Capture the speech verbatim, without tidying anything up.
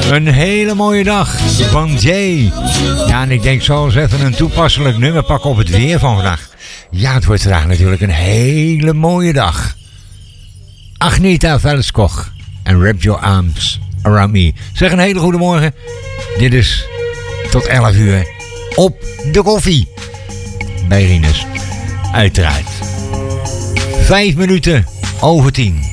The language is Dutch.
Een hele mooie dag van Jay. Ja, en ik denk zo eens even een toepasselijk nummer pakken op het weer van vandaag. Ja, het wordt vandaag natuurlijk een hele mooie dag. Agneta Velskog en Wrap Your Arms Around Me. Zeg een hele goede morgen. Dit is tot elf uur op de koffie. Bij Rinus. Uiteraard. Vijf minuten over tien.